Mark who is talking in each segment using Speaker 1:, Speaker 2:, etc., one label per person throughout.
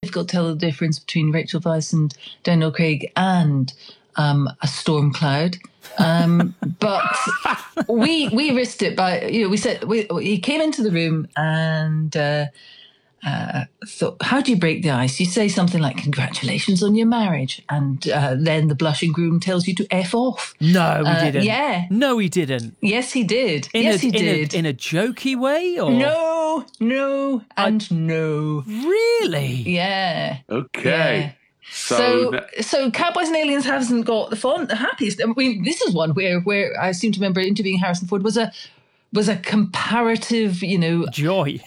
Speaker 1: difficult to tell the difference between Rachel Weisz and Daniel Craig and a storm cloud. But we risked it by, we said, he came into the room and thought, how do you break the ice? You say something like, congratulations on your marriage. And then the blushing groom tells you to F off.
Speaker 2: No, he didn't.
Speaker 1: Yeah.
Speaker 2: No, he didn't.
Speaker 1: Yes, he did.
Speaker 2: In a jokey way? Or?
Speaker 1: No, no.
Speaker 2: Really?
Speaker 1: Yeah.
Speaker 3: Okay.
Speaker 1: Yeah. So Cowboys and Aliens hasn't got the happiest. I mean, this is one where I seem to remember interviewing Harrison Ford was a comparative,
Speaker 2: joy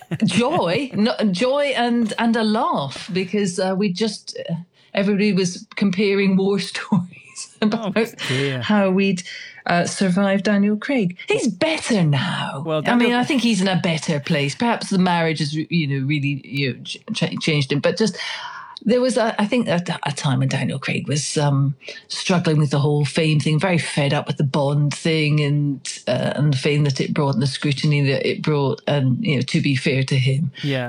Speaker 1: and a laugh, because everybody was comparing war stories about how we'd survived Daniel Craig. He's better now. Well, I think he's in a better place. Perhaps the marriage has really changed him, but just. There was, I think, a time when Daniel Craig was struggling with the whole fame thing, very fed up with the Bond thing and the fame that it brought and the scrutiny that it brought, and to be fair to him,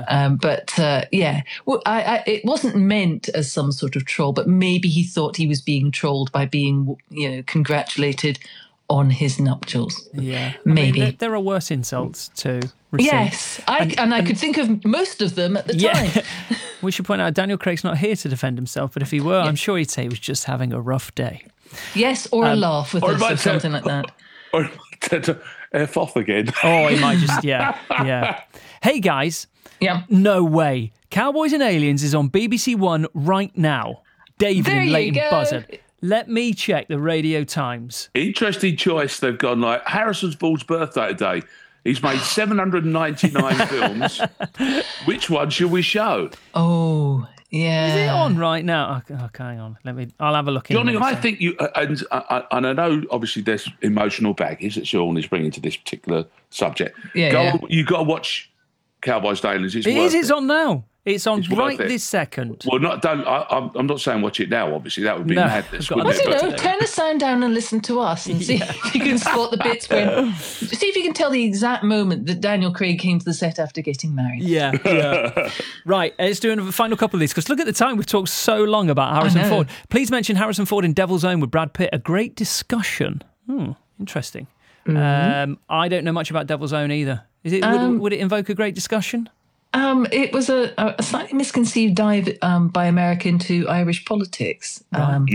Speaker 1: it wasn't meant as some sort of troll, but maybe he thought he was being trolled by being congratulated on his nuptials.
Speaker 2: Yeah,
Speaker 1: maybe
Speaker 2: there are worse insults to receive.
Speaker 1: Yes, I could think of most of them at the time.
Speaker 2: We should point out Daniel Craig's not here to defend himself, but if he were, I'm sure he'd say he was just having a rough day.
Speaker 1: Yes, or a laugh with us or something like that.
Speaker 3: Or to F off again.
Speaker 2: Oh, he might just, yeah. Hey, guys.
Speaker 1: Yeah.
Speaker 2: No way. Cowboys and Aliens is on BBC One right now. David and Leighton Buzzard. Let me check the Radio Times.
Speaker 3: Interesting choice. They've gone like Harrison Ford's birthday today. He's made 799 films. Which one shall we show?
Speaker 1: Oh, yeah.
Speaker 2: Is it on right now? Okay, hang on. I'll have a look.
Speaker 3: Johnny, I think you, and I know obviously there's emotional baggage that Sean is bringing to this particular subject. You got to watch Cowboys and Aliens.
Speaker 2: It's on now. It's on right this second.
Speaker 3: Well, I'm not saying watch it now, obviously. That would be madness.
Speaker 1: I don't know. Turn the sound down and listen to us and see if you can spot the bits when... See if you can tell the exact moment that Daniel Craig came to the set after getting married.
Speaker 2: Yeah. Right, let's do a final couple of these, because look at the time. We've talked so long about Harrison Ford. Please mention Harrison Ford in Devil's Own with Brad Pitt. A great discussion. Interesting. Mm-hmm. I don't know much about Devil's Own either. Is it? Would it invoke a great discussion?
Speaker 1: It was a slightly misconceived dive by America into Irish politics.
Speaker 3: And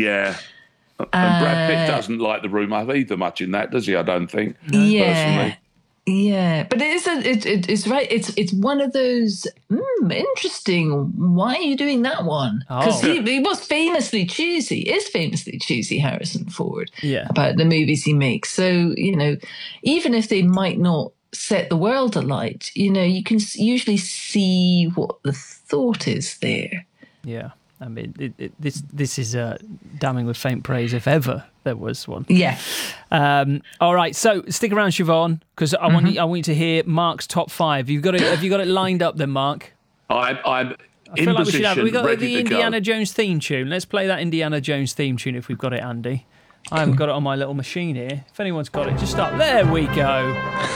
Speaker 3: Brad Pitt doesn't like the room up either much in that, does he? I don't think. Personally.
Speaker 1: Yeah, but it's right. It's one of those interesting. Why are you doing that one? Because he was famously choosy. Is famously choosy, Harrison Ford.
Speaker 2: Yeah. About
Speaker 1: the movies he makes. So even if they might not set the world alight, you can usually see what the thought is there.
Speaker 2: Yeah, I mean, this is damning with faint praise, if ever there was one.
Speaker 1: Yeah.
Speaker 2: All right, so stick around, Siobhan, because I want you to hear Mark's top 5. Have you got it lined up then, Mark?
Speaker 3: I'm in position,
Speaker 2: we got
Speaker 3: ready
Speaker 2: the Indiana Jones theme tune. Let's play that Indiana Jones theme tune if we've got it, Andy. I haven't got it on my little machine here. If anyone's got it, just start. There we go.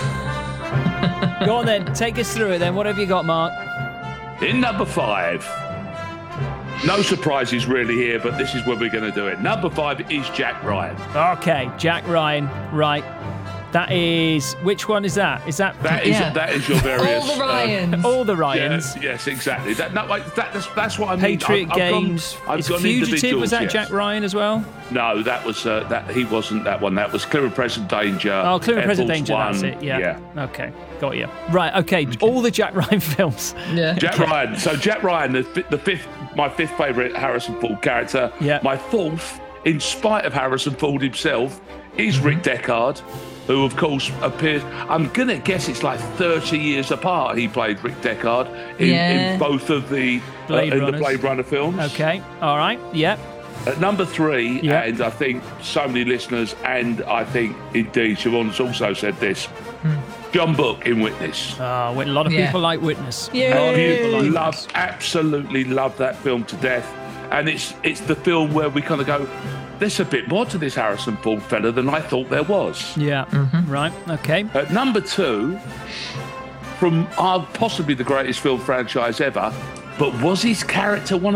Speaker 2: Go on then, take us through it then. What have you got, Mark?
Speaker 3: In number 5, no surprises really here, but this is where we're going to do it. Number 5 is Jack Ryan.
Speaker 2: Okay, Jack Ryan, right. That is, which one is that?
Speaker 3: That is your various...
Speaker 1: All the Ryans.
Speaker 2: All the Ryans.
Speaker 3: Yes, exactly. That's what I mean.
Speaker 2: Patriot Games.
Speaker 3: I've gone
Speaker 2: Fugitive, was that Jack Ryan as well?
Speaker 3: No, that was he wasn't that one. That was Clear and Present Danger.
Speaker 2: Oh, Clear and Present Danger,
Speaker 3: One.
Speaker 2: that's it. Yeah. Okay, got you. Right, okay. All the Jack Ryan films.
Speaker 1: Yeah.
Speaker 3: Jack Ryan. So Jack Ryan, my fifth favourite Harrison Ford character.
Speaker 2: Yeah.
Speaker 3: My fourth, in spite of Harrison Ford himself, is Rick Deckard, who of course appears. I'm gonna guess it's like 30 years apart. He played Rick Deckard in both of the Blade Runner films.
Speaker 2: Okay, all right, yeah.
Speaker 3: At number 3, and I think so many listeners, and I think indeed Siobhan's also said this, John Book in Witness.
Speaker 2: A lot of people like Witness.
Speaker 1: Yeah.
Speaker 3: Absolutely love that film to death. And it's the film where we kind of go, there's a bit more to this Harrison Ford fella than I thought there was.
Speaker 2: Yeah, right, okay.
Speaker 3: At number 2, from possibly the greatest film franchise ever, but was his character one